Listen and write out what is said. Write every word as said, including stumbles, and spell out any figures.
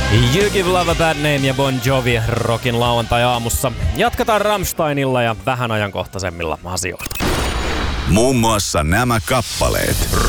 You Give Love a Bad Name ja Bon Jovi Rockin lauantai-aamussa. Jatketaan Rammsteinilla ja vähän ajankohtaisemmilla asioilla. Muun muassa nämä kappaleet.